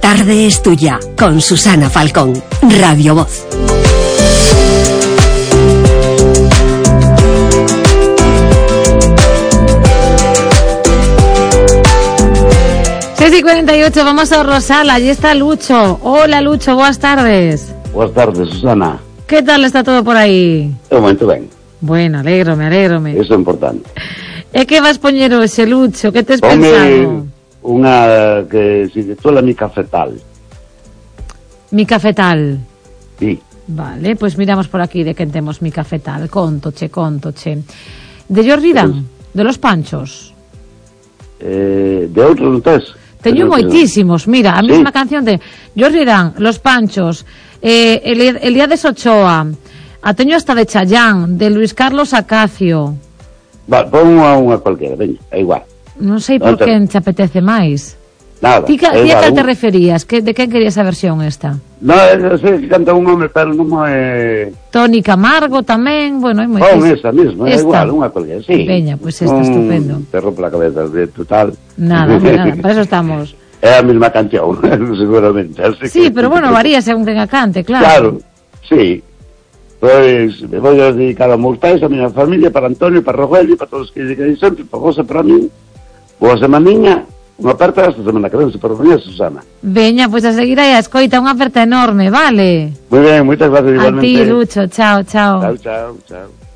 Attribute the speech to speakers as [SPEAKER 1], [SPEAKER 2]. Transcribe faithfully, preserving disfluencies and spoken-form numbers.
[SPEAKER 1] tarde es tuya, con Susana Falcón, Radio Voz.
[SPEAKER 2] seis y cuarenta y ocho, vamos a Rosal, allí está Lucho. Hola Lucho, buenas tardes.
[SPEAKER 3] Buenas tardes, Susana.
[SPEAKER 2] ¿Qué tal está todo por aí?
[SPEAKER 3] De momento ben.
[SPEAKER 2] Bueno, alégrome, alégrome.
[SPEAKER 3] Eso é importante.
[SPEAKER 2] E que vas poñer hoxe, Lucho? Que tes
[SPEAKER 3] Pome
[SPEAKER 2] pensado?
[SPEAKER 3] unha que se titula Mi Cafetal.
[SPEAKER 2] Mi cafetal.
[SPEAKER 3] Sí.
[SPEAKER 2] Vale, pues miramos por aquí de quen temos Mi Cafetal. Contoche, contoche. De Jordi Dan, de Los Panchos.
[SPEAKER 3] Eh, de outros non tes?
[SPEAKER 2] Teño
[SPEAKER 3] Pero,
[SPEAKER 2] moitísimos. Mira, a
[SPEAKER 3] sí.
[SPEAKER 2] mesma canción de Jordi Dan, Los Panchos, eh, Eli- Elías Ochoa, a teño hasta de Chayán, de Luis Carlos Acacio.
[SPEAKER 3] Va, pon unha, unha cualquera, veña, é igual.
[SPEAKER 2] Non sei
[SPEAKER 3] Non
[SPEAKER 2] por
[SPEAKER 3] te-
[SPEAKER 2] quen te apetece máis.
[SPEAKER 3] Nada.
[SPEAKER 2] Ti, ca-
[SPEAKER 3] é
[SPEAKER 2] ti a
[SPEAKER 3] igual,
[SPEAKER 2] cal te
[SPEAKER 3] un-
[SPEAKER 2] referías? Que, de quen querías a versión esta?
[SPEAKER 3] No, eu sei que canta un home, pero non é...
[SPEAKER 2] Toni Camargo tamén, bueno, hai
[SPEAKER 3] Pon
[SPEAKER 2] moitísimos.
[SPEAKER 3] esa mesmo, é
[SPEAKER 2] Esta.
[SPEAKER 3] igual, unha cualquera, sí.
[SPEAKER 2] Veña, pues esta,
[SPEAKER 3] Non
[SPEAKER 2] estupendo.
[SPEAKER 3] te rompe la cabeza de total.
[SPEAKER 2] Nada, nada, para eso estamos.
[SPEAKER 3] É a mesma canción, seguramente. Así
[SPEAKER 2] Sí,
[SPEAKER 3] que-
[SPEAKER 2] pero bueno, varía según quen a cante, claro.
[SPEAKER 3] Claro, sí. Pois me vou a dedicar a meus pais, a miña familia, para Antonio, para Rogelio, para todos os que dedican sempre, para vos e para mí. Boa semaniña, unha aperta esta semana que ven, se por venir, Susana.
[SPEAKER 2] Veña, pois pues a seguir aí a escoita, unha aperta enorme, vale?
[SPEAKER 3] Moi ben, moitas gracias
[SPEAKER 2] A
[SPEAKER 3] igualmente.
[SPEAKER 2] ti, Lucho, chao, chao.
[SPEAKER 3] Chao, chao, chao.